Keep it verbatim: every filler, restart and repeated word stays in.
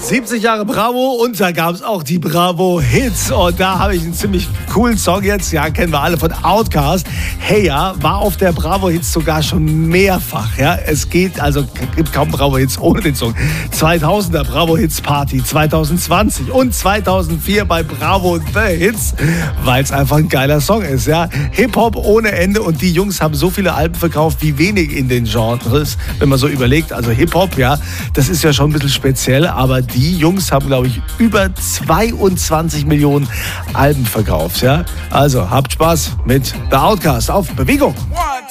siebzig Jahre Bravo und da gab es auch die Bravo Hits und da habe ich einen ziemlich coolen Song jetzt, ja, kennen wir alle von Outkast. Hey ja, war auf der Bravo Hits sogar schon mehrfach, ja. Es geht, also gibt kaum Bravo Hits ohne den Song. zweitausender Bravo Hits Party, zweitausendzwanzig und zweitausendvier bei Bravo The Hits, weil es einfach ein geiler Song ist, ja. Hip-Hop ohne Ende und die Jungs haben so viele Alben verkauft wie wenig in den Genres, wenn man so überlegt. Also Hip-Hop, ja, das ist ja schon ein bisschen speziell, aber die Jungs haben, glaube ich, über zweiundzwanzig Millionen Alben verkauft, ja. Also habt Spaß mit The Outkast auf Bewegung.